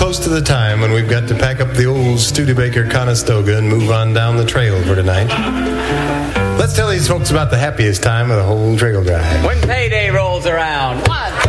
close to the time when we've got to pack up the old Studebaker Conestoga and move on down the trail for tonight. Let's tell these folks about the happiest time of the whole trail drive. When payday rolls around. 1,